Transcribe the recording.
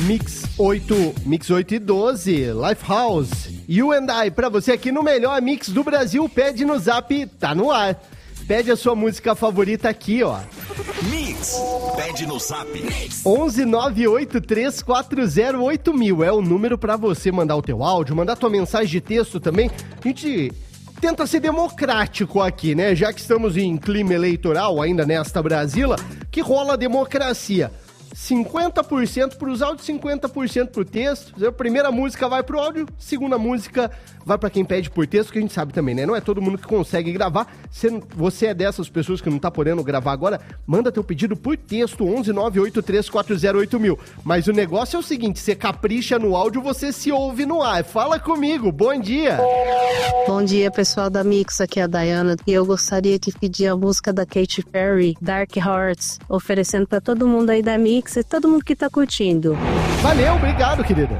Mix 8 e 12, Lifehouse, You and I, pra você aqui no melhor mix do Brasil, pede no zap, tá no ar. Pede a sua música favorita aqui, ó. Mix, pede no zap. 11983408000 é o número pra você mandar o teu áudio, mandar tua mensagem de texto também. A gente tenta ser democrático aqui, né? Já que estamos em clima eleitoral ainda nesta Brasília, que rola a democracia. 50% para os áudios, 50% para o texto. A primeira música vai pro áudio, segunda música vai para quem pede por texto, que a gente sabe também, né? Não é todo mundo que consegue gravar. Se você é dessas pessoas que não tá podendo gravar agora, manda teu pedido por texto, 11983408000. Mas o negócio é o seguinte, você capricha no áudio, você se ouve no ar. Fala comigo, bom dia! Bom dia, pessoal da Mix, aqui é a Dayana. E eu gostaria de pedir a música da Katy Perry, Dark Hearts, oferecendo para todo mundo aí da Mix e todo mundo que tá curtindo. Valeu, obrigado, querida.